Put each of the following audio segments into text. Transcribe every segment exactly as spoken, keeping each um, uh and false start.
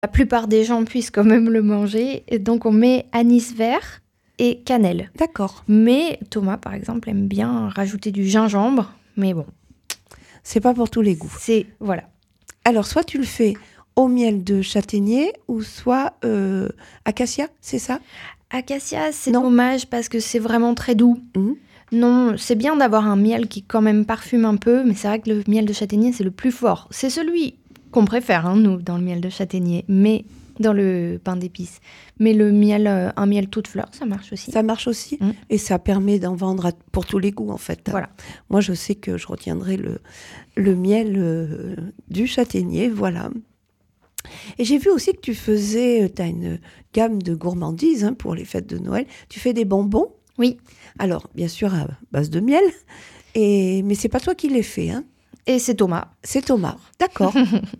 la plupart des gens puissent quand même le manger. Et donc, on met anis vert et cannelle. D'accord. Mais Thomas, par exemple, aime bien rajouter du gingembre. Mais bon, C'est pas pour tous les goûts. c'est... Voilà. Alors, soit tu le fais au miel de châtaignier ou soit euh, acacia, c'est ça? Acacia, c'est Non. dommage parce que c'est vraiment très doux. Mmh. Non, c'est bien d'avoir un miel qui quand même parfume un peu, mais c'est vrai que le miel de châtaignier, c'est le plus fort. C'est celui qu'on préfère, hein, nous, dans le miel de châtaignier, mais dans le pain d'épices. Mais le miel, euh, un miel toute fleur, ça marche aussi. Ça marche aussi Mmh. et ça permet d'en vendre à- pour tous les goûts en fait. Voilà. Moi je sais que je retiendrai le, le miel euh, du châtaignier, voilà. Et j'ai vu aussi que tu faisais, tu as une gamme de gourmandises hein, pour les fêtes de Noël. Tu fais des bonbons? Oui. Alors bien sûr à base de miel, et, mais c'est pas toi qui les fais, hein. Et c'est Thomas. C'est Thomas, d'accord.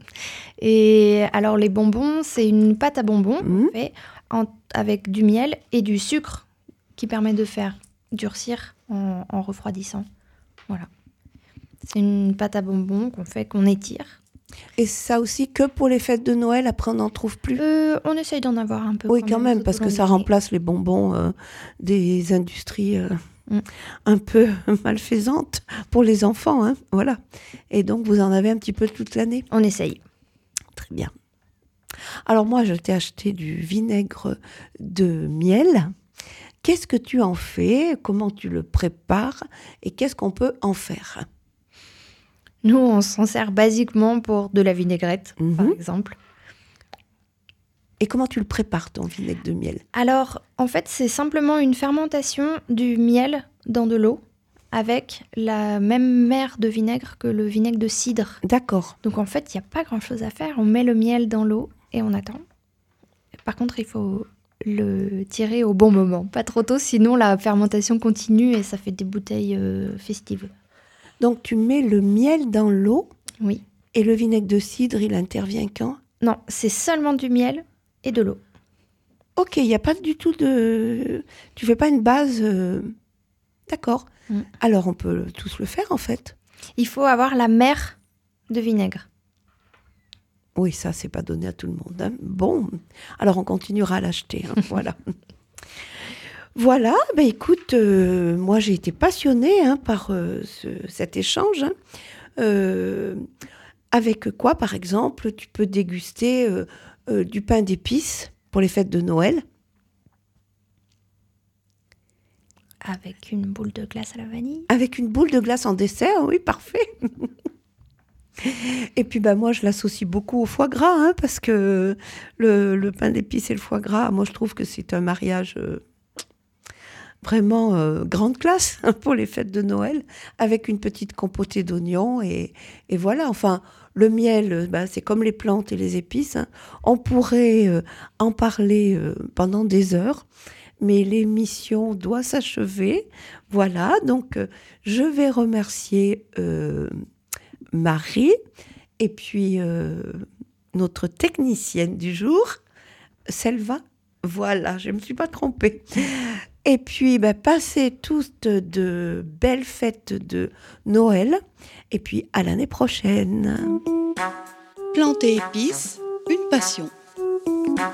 Et alors, les bonbons, c'est une pâte à bonbons Mmh. qu'on fait en- avec du miel et du sucre qui permet de faire durcir en, en refroidissant. Voilà. C'est une pâte à bonbons qu'on fait, qu'on étire. Et ça aussi que pour les fêtes de Noël, après on n'en trouve plus? Euh, on essaye d'en avoir un peu. Oui, quand même, tout parce au que long ça de l'année. remplace les bonbons euh, des industries euh, Mm. un peu malfaisantes pour les enfants, hein, voilà. Et donc, vous en avez un petit peu toute l'année. On essaye. Très bien. Alors moi, je t'ai acheté du vinaigre de miel. Qu'est-ce que tu en fais? Comment tu le prépares? Et qu'est-ce qu'on peut en faire? Nous, on s'en sert basiquement pour de la vinaigrette, Mhm. par exemple. Et comment tu le prépares, ton vinaigre de miel? Alors, en fait, c'est simplement une fermentation du miel dans de l'eau avec la même mère de vinaigre que le vinaigre de cidre. D'accord. Donc, en fait, il n'y a pas grand-chose à faire. On met le miel dans l'eau et on attend. Par contre, il faut le tirer au bon moment, pas trop tôt, sinon la fermentation continue et ça fait des bouteilles euh, festives. Donc, tu mets le miel dans l'eau Oui. et le vinaigre de cidre, il intervient quand? Non, c'est seulement du miel et de l'eau. Ok, il n'y a pas du tout de... Tu fais pas une base... euh, D'accord. Mm. Alors, on peut tous le faire, en fait. Il faut avoir la mère de vinaigre. Oui, ça, c'est pas donné à tout le monde, hein. Bon, alors on continuera à l'acheter, hein, voilà. Voilà, ben écoute, euh, moi j'ai été passionnée hein, par euh, ce- cet échange. hein. Euh, avec quoi, par exemple, tu peux déguster euh, euh, du pain d'épices pour les fêtes de Noël? Avec une boule de glace à la vanille. Avec une boule de glace en dessert, oui, parfait. Et puis bah, moi, je l'associe beaucoup au foie gras, hein, parce que le, le pain d'épices et le foie gras, moi, je trouve que c'est un mariage euh, vraiment euh, grande classe hein, pour les fêtes de Noël, avec une petite compotée d'oignons. Et, et voilà, enfin, le miel, euh, bah, c'est comme les plantes et les épices. hein. On pourrait euh, en parler euh, pendant des heures, mais l'émission doit s'achever. Voilà, donc euh, je vais remercier... euh, Marie, et puis euh, notre technicienne du jour, Selva. Voilà, je ne me suis pas trompée. Et puis, bah, passez tous de, de belles fêtes de Noël, et puis à l'année prochaine. Plantes et épices, une passion.